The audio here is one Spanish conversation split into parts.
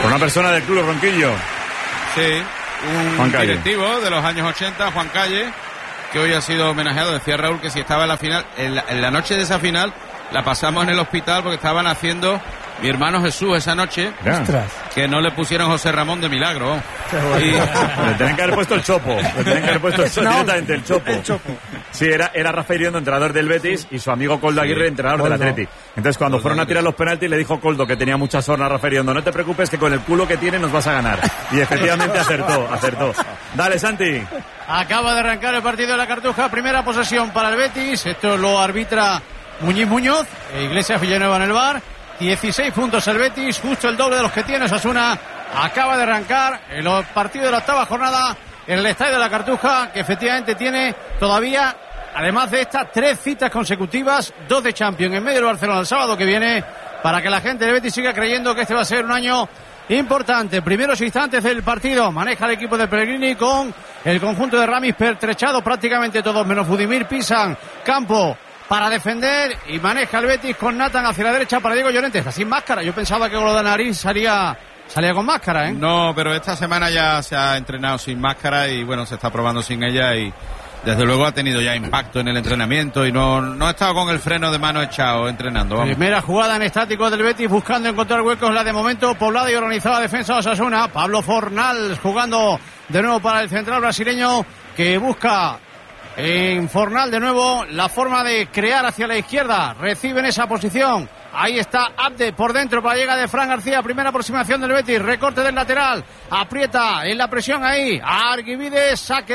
Una persona del club, Ronquillo. Sí, un directivo de los años 80, Juan Calle, que hoy ha sido homenajeado. Decía Raúl que si estaba en la final, en la noche de esa final, la pasamos en el hospital porque estaban haciendo mi hermano Jesús esa noche, que no le pusieron José Ramón de milagro. Y le tenían que haber puesto el Chopo. Le tenían que haber puesto directamente el Chopo. Sí, era Rafael Iriondo, entrenador del Betis, y su amigo Coldo Aguirre, entrenador del Atleti. Entonces, cuando fueron a tirar los penaltis, le dijo Coldo, que tenía mucha sorna a Rafael Iriondo: no te preocupes, que con el culo que tiene nos vas a ganar. Y efectivamente acertó. Dale, Santi. Acaba de arrancar el partido de la Cartuja. Primera posesión para el Betis. Esto lo arbitra Muñoz. Iglesias Villanueva en el VAR. 16 puntos el Betis, justo el doble de los que tiene Osasuna. Acaba de arrancar el partido de la octava jornada en el estadio de la Cartuja, que efectivamente tiene todavía, además de estas, 3 citas consecutivas, 2 de Champions en medio del Barcelona el sábado que viene, para que la gente del Betis siga creyendo que este va a ser un año importante. Primeros instantes del partido, maneja el equipo de Pellegrini con el conjunto de Ramis pertrechado prácticamente todos menos Budimir. Pisan campo para defender y maneja el Betis con Nathan hacia la derecha para Diego Llorente. Está sin máscara. Yo pensaba que con lo de nariz salía con máscara, ¿eh? No, pero esta semana ya se ha entrenado sin máscara y bueno, se está probando sin ella y desde luego ha tenido ya impacto en el entrenamiento y no ha estado con el freno de mano echado entrenando. Vamos. Primera jugada en estático del Betis buscando encontrar huecos, la de momento poblada y organizada defensa de Osasuna. Pablo Fornals jugando de nuevo para el central brasileño que busca en Fornal de nuevo la forma de crear hacia la izquierda. Recibe en esa posición. Ahí está Abde por dentro para llegada de Fran García. Primera aproximación del Betis. Recorte del lateral. Aprieta en la presión ahí. Arquivides. Saque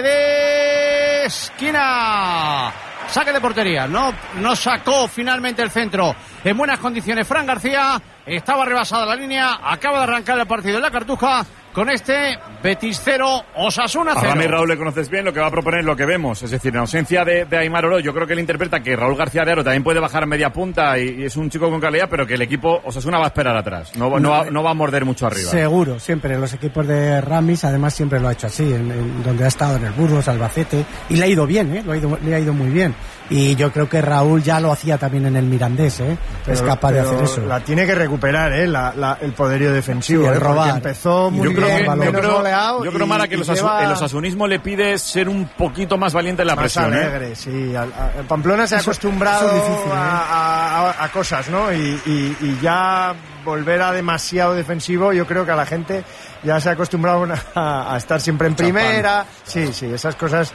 de esquina. Saque de portería. No sacó finalmente el centro en buenas condiciones. Fran García estaba rebasada la línea. Acaba de arrancar el partido en la Cartuja con este Betis 0, Osasuna 0. A mí Raúl le conoces bien, lo que va a proponer lo que vemos. Es decir, en ausencia de Aimar Oro, yo creo que él interpreta que Raúl García de Aro también puede bajar media punta y es un chico con calidad, pero que el equipo Osasuna va a esperar atrás. No va a morder mucho arriba. Seguro, siempre. Los equipos de Ramis, además, siempre lo ha hecho así. En donde ha estado en el Burgos, Albacete. Y le ha ido bien, le ha ido muy bien. Y yo creo que Raúl ya lo hacía también en el Mirandés, es capaz de hacer eso. La tiene que recuperar, el poderío defensivo, el robar. Empezó muy bien. Yo creo, Mara, que el osasunismo le pide ser un poquito más valiente en la presión. Más alegre, sí. El Pamplona se ha acostumbrado difícil, a cosas, ¿no? Y ya volver a demasiado defensivo, yo creo que a la gente ya se ha acostumbrado a estar siempre en primera. Sí, esas cosas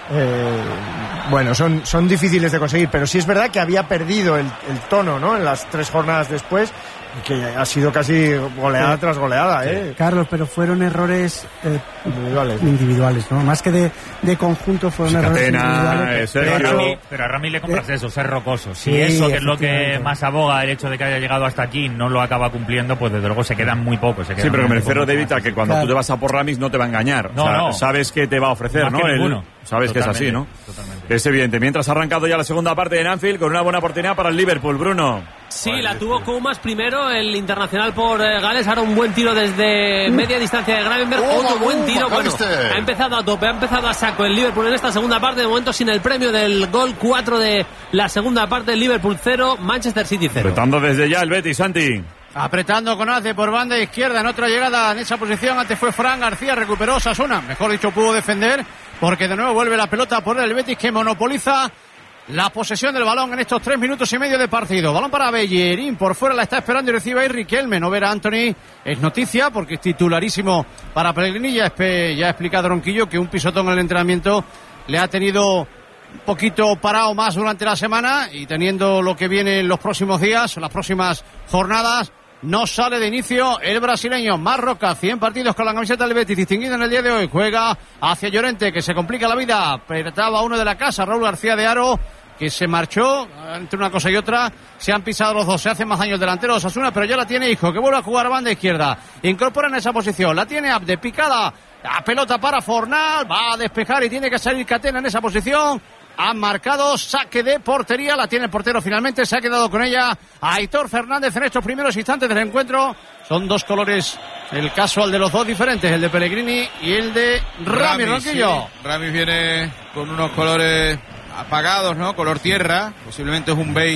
son difíciles de conseguir, pero sí es verdad que había perdido el tono, ¿no? En las 3 jornadas después, que ha sido casi goleada tras goleada, Carlos, pero fueron errores individuales, ¿no? Más que de conjunto, fueron errores individuales. Pero a Rami le compras eso, ser rocoso. Si eso, que es lo que más aboga el hecho de que haya llegado hasta aquí, no lo acaba cumpliendo, pues desde luego se quedan muy pocos. Sí, pero me refiero, David, a que cuando tú te vas a por Ramis no te va a engañar. Sabes que te va a ofrecer, ¿no? Sabes que es así, ¿no? Totalmente. Es evidente. Mientras ha arrancado ya la segunda parte en Anfield con una buena oportunidad para el Liverpool, Bruno. Sí, la tuvo Koumas primero, el internacional por Gales. Ahora un buen tiro desde media distancia de Gravenberg. Otro buen tiro. Bueno, ha empezado a tope, ha empezado a saco el Liverpool en esta segunda parte. De momento sin el premio del gol 4 de la segunda parte. El Liverpool 0, Manchester City 0. Apretando desde ya el Betis, Santi. Apretando con Ace por banda izquierda en otra llegada en esa posición. Antes fue Fran García, recuperó Osasuna. Mejor dicho, pudo defender porque de nuevo vuelve la pelota por el Betis, que monopoliza la posesión del balón en estos 3 minutos y medio de partido. Balón para Bellerín, por fuera la está esperando y recibe ahí Riquelme. No ver a Anthony es noticia porque es titularísimo para Pellegrini. Ya ha explicado Ronquillo que un pisotón en el entrenamiento le ha tenido un poquito parado más durante la semana, y teniendo lo que viene en los próximos días, las próximas jornadas, no sale de inicio el brasileño. Marroca, 100 partidos con la camiseta del Betis, distinguido en el día de hoy. Juega hacia Llorente, que se complica la vida. Apretaba uno de la casa, Raúl García de Aro, que se marchó. Entre una cosa y otra se han pisado los dos. Se hacen más daño el delantero de Osasuna, pero ya la tiene Hijo, que vuelve a jugar a banda izquierda. Incorpora en esa posición. La tiene Abde, picada. La pelota para Fornal. Va a despejar y tiene que salir Catena en esa posición. Han marcado saque de portería, la tiene el portero finalmente, se ha quedado con ella Aitor Fernández en estos primeros instantes del encuentro. Son 2 colores, el casual de los dos diferentes, el de Pellegrini y el de Ramis, Ronquillo. Sí. Ramis viene con unos colores apagados, ¿no? Color tierra, posiblemente es un beige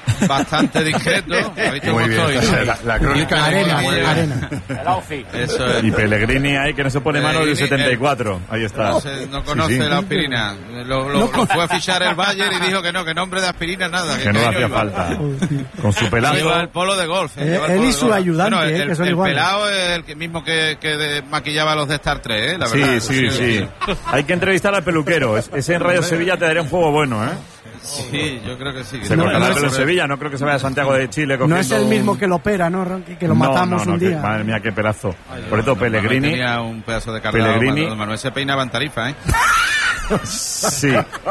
bastante discreto. ¿Ha visto muy cómo bien. estoy? La crónica arena. El outfit. Eso es. Y Pellegrini ahí, que no se pone mano del 74. Ahí está. No conoce la aspirina. Lo fue a fichar el Bayern y dijo que no, que nombre de aspirina nada. Que no le hacía falta. Con su pelazo. Lleva el polo de golf. Él y su ayudante, bueno, que son iguales. El pelado es el mismo que maquillaba a los de Star 3, la verdad. Sí. Hay que entrevistar al peluquero. Ese en Radio Sevilla te daría un juego bueno, ¿eh? Sí, yo creo que sí. Se cortará el pelo en Sevilla, no creo que se vaya a Santiago de Chile cogiendo... No es el mismo que lo opera, ¿no, Ronqui? Que lo matamos un día. Madre mía, qué pedazo. Por esto, Pellegrini... Tenía un pedazo de cargado. Manuel se peinaba en Tarifa, ¿eh? Sí.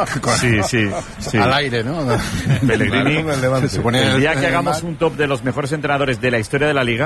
al aire, ¿no? Pellegrini, el día que hagamos un un top de los mejores entrenadores de la historia de la Liga,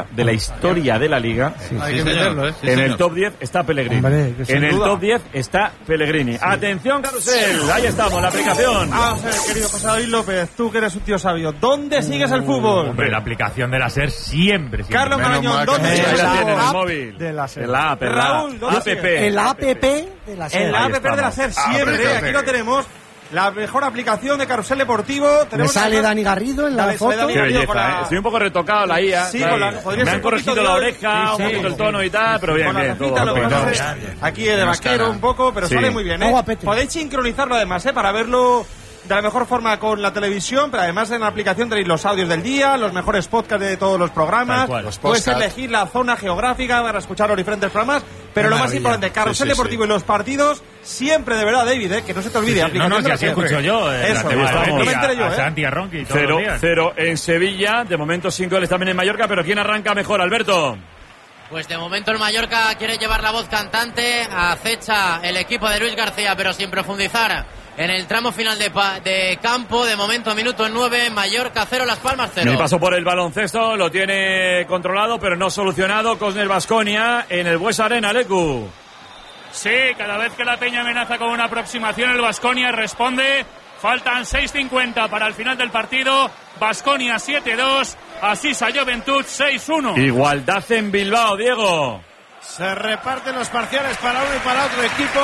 Hay que meterlo, ¿eh? Sí, en señor. el top 10 está Pellegrini. Hombre, en el top 10 está Pellegrini. Atención, Carrusel, ahí estamos, la aplicación. Vamos a ver, querido José David López, tú que eres un tío sabio, ¿dónde sigues el fútbol? Hombre, la aplicación de la SER siempre. Carlos Menos Marañón, mal que ¿dónde me sigues Ahí el la tiene en el fútbol? móvil. de la SER. En la app, en la Raúl, ¿dónde app. sigues? El APP de la En SER. la Ahí app de la SER, siempre, aquí lo tenemos. La mejor aplicación de Carrusel Deportivo. Me Tenemos sale Dani Garrido en la Dale, sale foto. Dani Qué Garrido con belleza, la- ¿eh? Estoy un poco retocado la IA. Sí, claro. con la- podría Me ser han un corregido poquito la de- oreja, sí, un sí. poquito el tono y tal, pero bien, Con la bien, gafita, todo lo que peinado. pasa es aquí de vaquero un poco, pero Sí. sale muy bien, Muy ¿eh? guapete. Podéis sincronizarlo además, para verlo de la mejor forma con la televisión, pero además en la aplicación tenéis los audios del día, los mejores podcasts de todos los programas. Tal cual. Los Puedes podcasts. elegir la zona geográfica para escuchar los diferentes programas, pero Qué lo más maravilla. importante, Carrusel Sí, sí, Deportivo y los partidos, siempre de verdad, David, que no se te olvide. No, aplicación si de la así SER. escucho yo. Eso, ahí estamos. no me enteré yo, A Santi, a Ronqui, todos los días. 0-0 en Sevilla, de momento 5 goles también en Mallorca, pero ¿quién arranca mejor, Alberto? Pues de momento el Mallorca quiere llevar la voz cantante, acecha el equipo de Luis García, pero sin profundizar en el tramo final de campo. De momento, minuto 9, Mallorca 0, Las Palmas 0. Mi paso por el baloncesto lo tiene controlado, pero no solucionado. Cosner Baskonia en el Buesa Arena, Lecu. Sí, cada vez que la Peña amenaza con una aproximación, el Baskonia responde. Faltan 6:50 para el final del partido. Baskonia 7-2, Asisa Juventud 6-1. Igualdad en Bilbao, Diego. Se reparten los parciales para uno y para otro equipo.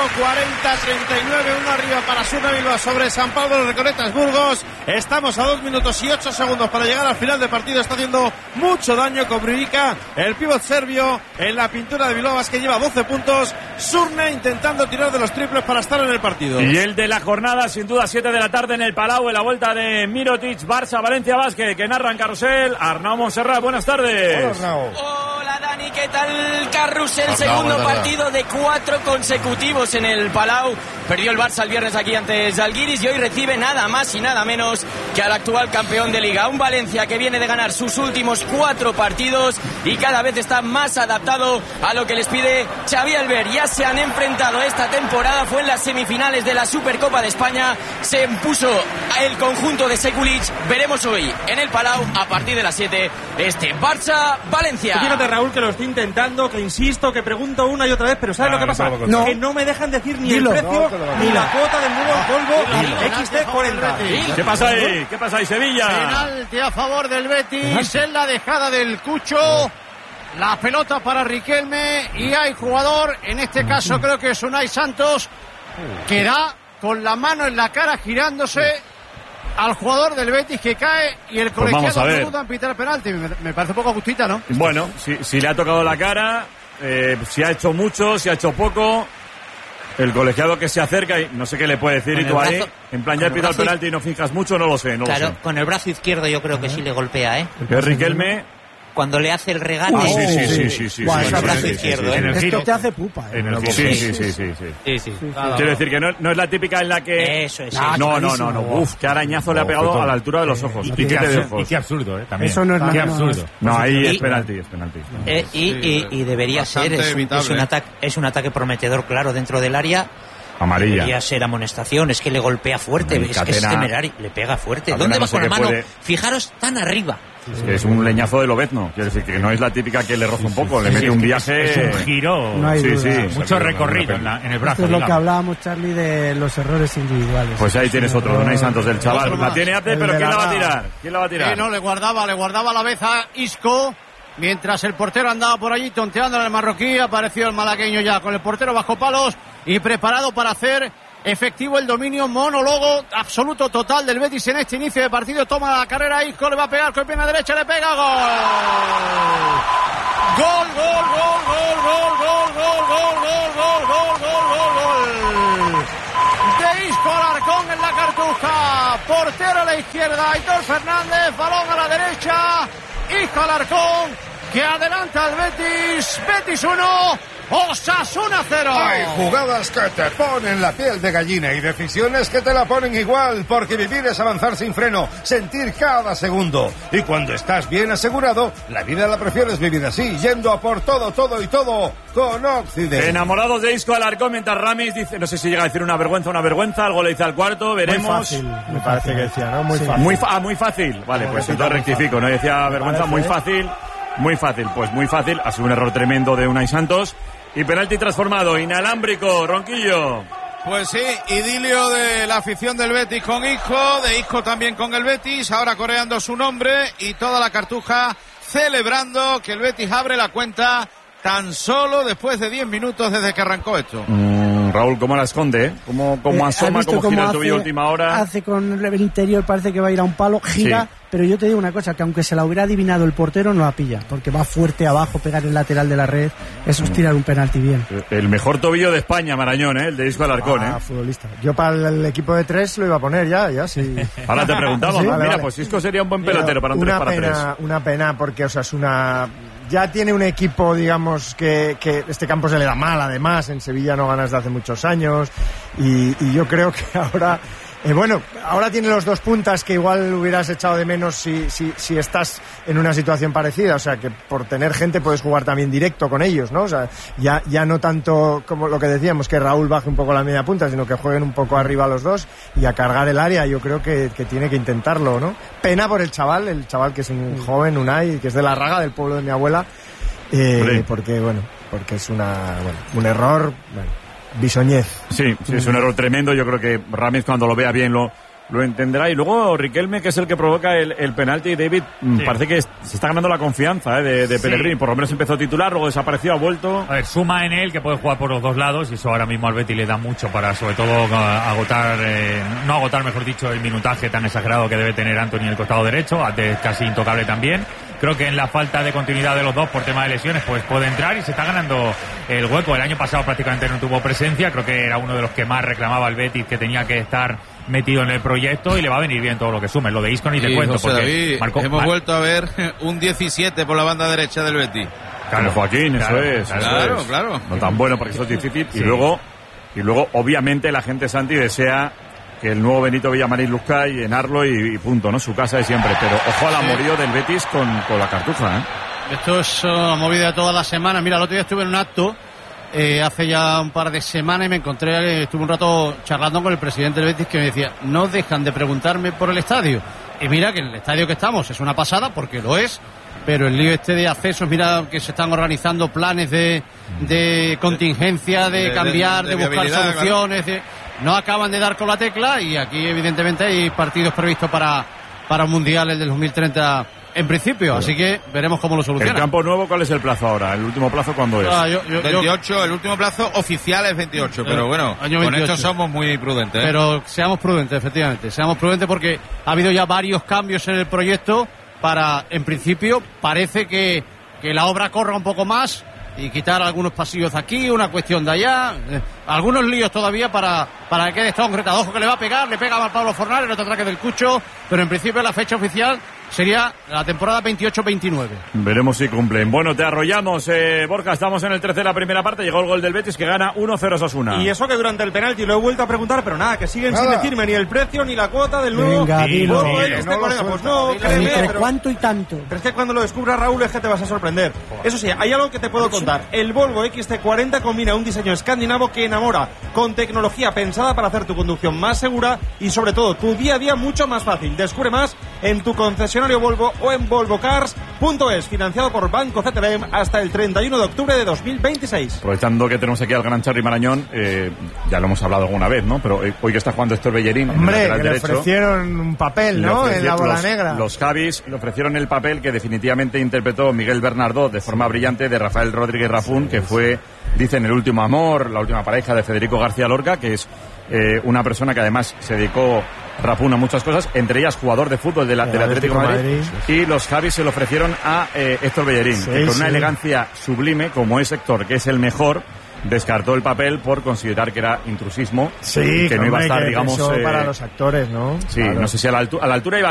40-39, uno arriba para Surna Bilbao sobre San Pablo de Recoletas Burgos. Estamos a 2 minutos y 8 segundos para llegar al final del partido. Está haciendo mucho daño Koprivica, el pívot serbio, en la pintura de Bilbao, que lleva 12 puntos. Surna intentando tirar de los triples para estar en el partido. Y el de la jornada, sin duda, 7 de la tarde en el Palau, en la vuelta de Mirotic, Barça, Valencia, Basket, que narra en Carrusel. Arnau Montserrat, buenas tardes. Hola Dani, ¿qué tal? Carrusel, Arnau, segundo buenas partido de 4 consecutivos en el Palau. Perdió el Barça el viernes aquí ante Zalgiris y hoy recibe nada más y nada menos que al actual campeón de Liga. Un Valencia que viene de ganar sus últimos 4 partidos y cada vez está más adaptado a lo que les pide Xavi Albert. Ya se han enfrentado esta temporada, fue en las semifinales de la Supercopa de España. Se impuso el conjunto de Sekulic. Veremos hoy en el Palau, a partir de las 7, este Barça-Valencia. Fíjate, Raúl, que lo estoy intentando, que insisto, que pregunto una y otra vez, pero ¿sabes lo que pasa? No. Que no me dejan decir ni Dilo. el precio, ni la cuota del nuevo Volvo XT40. ¿Qué pasa ahí? ¿Qué pasa ahí, Sevilla? Penalti a favor del Betis en la dejada del Cucho. La pelota para Riquelme y hay jugador, en este caso creo que es Unai Santos, que da con la mano en la cara girándose al jugador del Betis que cae y el Pues vamos a colegiado ver. no duda en pitar penalti. Me parece un poco justita, ¿no? Bueno, si le ha tocado la cara, si ha hecho mucho, si ha hecho poco. El colegiado que se acerca y no sé qué le puede decir, Con y tú el ahí, brazo- en plan ya he con el pitado el brazo- penalti y no fijas mucho, no lo sé, no lo Claro, sé. con el brazo izquierdo yo creo que sí le golpea, ¿eh? Es Riquelme. Cuando le hace el regate. Sí. Con el sí, brazo sí, izquierdo, sí, ¿eh? en el Esto giro. te hace pupa, ¿eh? En el giro. Sí. Quiero decir que no es la típica en la que... Eso es. No. Uf, qué arañazo le ha pegado a la altura de los ojos. Y qué absurdo, también. Eso no es Qué nada. absurdo. No, ahí Y- es penalti. Y debería Bastante ser, evitable, es un ataque prometedor, claro dentro del área. Amarilla. Debería ser amonestación, es que le golpea fuerte, Y es que es Catena- temerario, le pega fuerte. Catena ¿Dónde no va sé con la qué mano? puede- Fijaros, tan arriba. Es un leñazo de Lobezno. Quiero decir que no es la típica que le roza un poco, le mete un viaje... Es un giro. No hay duda. Mucho recorrido en el brazo. Esto es lo que digamos. hablábamos, Charlie, de los errores individuales. Pues ahí tienes otro, Unai Santos del chaval. Otro La más. tiene Ate, El pero de ¿quién la va a la- tirar? ¿Quién la va a tirar? No, le guardaba a la vez a Isco. Mientras el portero andaba por allí tonteando en el marroquí, apareció el malagueño ya con el portero bajo palos y preparado para hacer efectivo el dominio, monólogo absoluto total del Betis en este inicio de partido. Toma la carrera Isco, le va a pegar con pierna derecha, le pega, gol. Gol, gol, gol, gol, gol, gol, gol, gol, gol, gol, gol, gol, gol. De Isco Alarcón en la Cartuja. Portero a la izquierda, Aitor Fernández, balón a la derecha. Isco Alarcón que adelanta al Betis. Betis 1, Osasuna 0. Hay jugadas que te ponen la piel de gallina y decisiones que te la ponen igual, porque vivir es avanzar sin freno, sentir cada segundo. Y cuando estás bien asegurado, la vida la prefieres vivir así, yendo a por todo, todo y todo con Occident. Enamorados de Isco Alarcón, mientras Ramis dice, no sé si llega a decir una vergüenza, algo le dice al cuarto, veremos. Muy fácil, me parece que decía, ¿no? Muy fácil. Muy fácil. Vale, pues entonces rectifico, no decía vergüenza, muy fácil. Muy fácil, pues muy fácil. Ha sido un error tremendo de Unai Santos. Y penalti transformado, inalámbrico, Ronquillo. Pues sí, idilio de la afición del Betis con Isco, de Isco también con el Betis, ahora coreando su nombre y toda la Cartuja celebrando que el Betis abre la cuenta tan solo después de 10 minutos desde que arrancó esto. Raúl, ¿cómo la esconde? ¿Cómo asoma, cómo gira el tobillo última hora? Hace con el interior, parece que va a ir a un palo, gira, sí. Pero yo te digo una cosa, que aunque se la hubiera adivinado el portero, no la pilla, porque va fuerte abajo, pegar el lateral de la red, eso es tirar un penalti bien. El mejor tobillo de España, Marañón, el de Isco Alarcón. Futbolista. Yo para el equipo de 3 lo iba a poner ya sí. Ahora te preguntamos, ¿sí? Mira, vale. Pues Isco sería un buen pelotero para un 3 para 3. Una pena, porque Osasuna ya tiene un equipo, digamos, que este campo se le da mal, además, en Sevilla no ganas de hace muchos años, y yo creo que ahora... ahora tiene los 2 puntas que igual hubieras echado de menos si estás en una situación parecida, o sea que por tener gente puedes jugar también directo con ellos, ¿no? O sea, ya no tanto como lo que decíamos, que Raúl baje un poco la media punta, sino que jueguen un poco arriba los dos y a cargar el área. Yo creo que tiene que intentarlo, ¿no? Pena por el chaval que es un joven, Unai, que es de La Raga, del pueblo de mi abuela, porque es un error, bisoñez. Sí, es un error tremendo. Yo creo que Ramis, cuando lo vea bien, lo entenderá. Y luego Riquelme, que es el que provoca el penalti. David, parece que se está ganando la confianza de Pellegrini. Por lo menos empezó titular, luego desapareció, ha vuelto. A ver, suma en él que puede jugar por los dos lados, y eso ahora mismo al Betis le da mucho para, sobre todo, no agotar, mejor dicho, el minutaje tan exagerado que debe tener Antony en el costado derecho, antes casi intocable también. Creo que en la falta de continuidad de los dos por tema de lesiones, pues puede entrar y se está ganando el hueco. El año pasado prácticamente no tuvo presencia, creo que era uno de los que más reclamaba al Betis, que tenía que estar metido en el proyecto, y le va a venir bien todo lo que sume. Lo de Isco ni te cuento, José porque David, hemos vuelto a ver un 17 por la banda derecha del Betis. Claro, Joaquín, eso es. Claro. No tan bueno, porque eso es difícil. Sí. Y luego, obviamente, la gente, Santi, desea que el nuevo Benito Villamarín luzca y llenarlo y punto, ¿no? Su casa de siempre. Pero ojo al amorío del Betis con la Cartuja, ¿eh? Esto es movida de toda la semana. Mira, el otro día estuve en un acto hace ya un par de semanas y me estuve un rato charlando con el presidente del Betis, que me decía, no dejan de preguntarme por el estadio. Y mira que el estadio que estamos es una pasada, porque lo es, pero el lío este de accesos, mira que se están organizando planes de contingencia, de cambiar, de buscar soluciones, no acaban de dar con la tecla, y aquí evidentemente hay partidos previstos para un Mundial, el del 2030 en principio, así que veremos cómo lo solucionan. ¿El campo nuevo cuál es el plazo ahora? ¿El último plazo cuándo es? 28, el último plazo oficial es 28, pero bueno, con esto somos muy prudentes. Pero seamos prudentes, efectivamente, seamos prudentes, porque ha habido ya varios cambios en el proyecto para, en principio, parece que la obra corra un poco más y quitar algunos pasillos de aquí, una cuestión de allá, algunos líos todavía para que quede esto concretado. Ojo que le va a pegar, le pega a Pablo Fornal, el otro ataque del Cucho, pero en principio la fecha oficial sería la temporada 28-29. Veremos si cumplen. Bueno, te arrollamos, Borja, estamos en el 13 de la primera parte, llegó el gol del Betis, que gana 1-0 Osasuna. Y eso que durante el penalti lo he vuelto a preguntar, pero nada, que siguen sin decirme ni el precio ni la cuota del nuevo. Venga, dilo. Pues no, créeme, pero ¿cuánto y tanto? Pero es que cuando lo descubra Raúl es que te vas a sorprender. Eso sí, hay algo que te puedo contar. El Volvo XC40 combina un diseño escandinavo que enamora, con tecnología pensada para hacer tu conducción más segura y sobre todo tu día a día mucho más fácil. Descubre más en tu concesionario Volvo o en volvocars.es, financiado por Banco CTLM hasta el 31 de octubre de 2026. Aprovechando que tenemos aquí al gran Charly Marañón, ya lo hemos hablado alguna vez, ¿no? Pero hoy que está jugando Héctor Bellerín, hombre, que le ofrecieron un papel, ¿no? En la bola negra. Los Javis le ofrecieron el papel que definitivamente interpretó Miguel Bernardó de forma brillante, de Rafael Rodríguez Rafún, que fue, dicen, el último amor, la última pareja de Federico García Lorca, que es una persona que además se dedicó Rapuna a muchas cosas, entre ellas jugador de fútbol del Atlético de Madrid, y los Javis se lo ofrecieron a Héctor Bellerín, que con una elegancia sublime, como es Héctor, que es el mejor, descartó el papel por considerar que era intrusismo, que no iba a estar, digamos, para los actores, ¿no? Sí, claro. No sé si a la altura iba